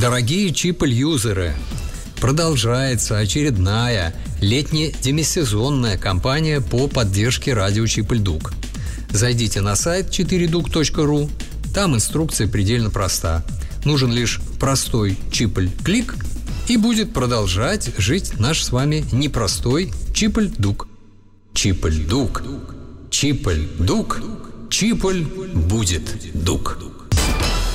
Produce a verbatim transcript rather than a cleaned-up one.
Дорогие Чиполь-юзеры, продолжается очередная летне-демисезонная кампания по поддержке радио Чиполь-Дук. Зайдите на сайт четыре дук точка ру, там инструкция предельно проста. Нужен лишь простой Чиполь-клик, и будет продолжать жить наш с вами непростой Чиполь-Дук. Чиполь-Дук, Чиполь-Дук, Чиполь будет Дук.